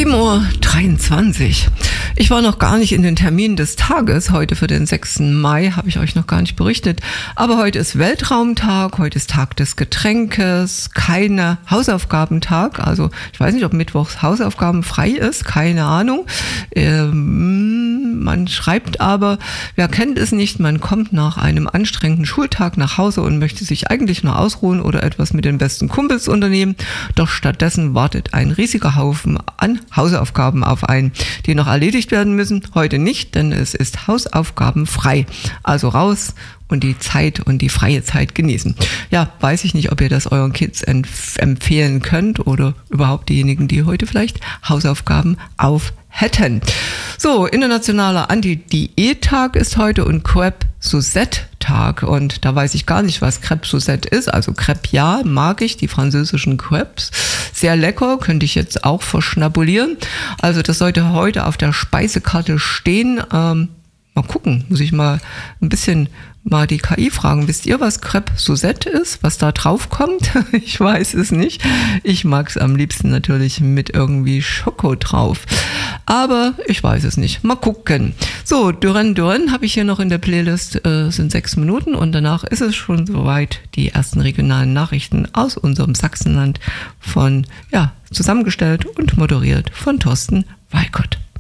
7:23 Uhr. Ich war noch gar nicht in den Terminen des Tages. Heute für den 6. Mai habe ich euch noch gar nicht berichtet. Aber heute ist Weltraumtag, heute ist Tag des Getränkes, keine Hausaufgabentag. Also ich weiß nicht, ob mittwochs Hausaufgaben frei ist, keine Ahnung. Man schreibt aber, wer kennt es nicht, man kommt nach einem anstrengenden Schultag nach Hause und möchte sich eigentlich nur ausruhen oder etwas mit den besten Kumpels unternehmen. Doch stattdessen wartet ein riesiger Haufen an Hausaufgaben auf einen, die noch erledigt werden müssen. Heute nicht, denn es ist hausaufgabenfrei. Also raus und die Zeit und die freie Zeit genießen. Ja, weiß ich nicht, ob ihr das euren Kids empfehlen könnt oder überhaupt diejenigen, die heute vielleicht Hausaufgaben auf hätten. So, internationaler Anti-Diät-Tag ist heute und Crêpe-Suzette-Tag. Und da weiß ich gar nicht, was Crêpe-Suzette ist. Also Crêpe, ja, mag ich, die französischen Crêpes. Sehr lecker, könnte ich jetzt auch verschnabulieren. Also das sollte heute auf der Speisekarte stehen. Mal gucken, muss ich mal ein bisschen die KI fragen. Wisst ihr, was Crêpe-Suzette ist? Was da drauf kommt? Ich weiß es nicht. Ich mag es am liebsten natürlich mit irgendwie Schoko drauf. Aber ich weiß es nicht. Mal gucken. So, Duran habe ich hier noch in der Playlist. Sind 6 Minuten und danach ist es schon soweit. Die ersten regionalen Nachrichten aus unserem Sachsenland zusammengestellt und moderiert von Thorsten Walcott.